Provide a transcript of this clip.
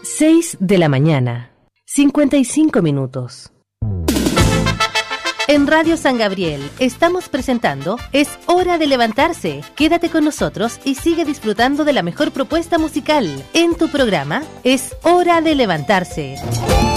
6 de la mañana, 55 minutos. En Radio San Gabriel estamos presentando Es Hora de Levantarse. Quédate con nosotros y sigue disfrutando de la mejor propuesta musical en tu programa Es Hora de Levantarse.